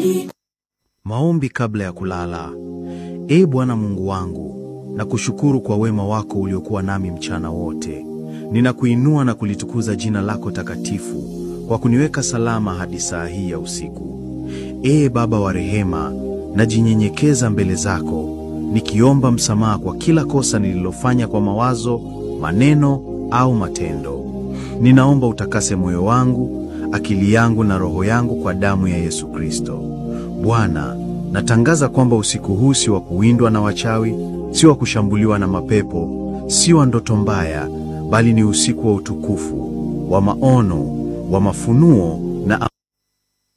Maombi kabla ya kulala. Ee Bwana Mungu wangu, nakushukuru kwa wema wako uliokuwa nami mchana wote. Ninakuinua na kulitukuza jina lako takatifu kwa kuniweka salama hadi saa hii ya usiku. Ee Baba wa rehema, najinyenyekeza mbele zako, nikiomba msamaha kwa kila kosa nililofanya kwa mawazo, maneno au matendo. Ninaomba utakase moyo wangu, akili yangu na roho yangu kwa damu ya Yesu Kristo. Bwana, natangaza kwamba usiku huu si wa kuwindwa na wachawi, si wa kushambuliwa na mapepo, si wa ndoto mbaya, bali ni usiku wa utukufu, wa maono, wa mafunuo